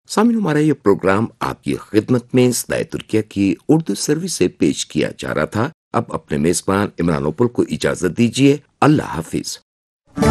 सामिन हमारा ये प्रोग्राम आपकी खिदमत में सदाए तुर्किया की उर्दू सर्विस से पेश किया जा रहा था। अब अपने मेज़बान इमरान ओपुल को इजाज़त दीजिए। अल्लाह हाफिज़।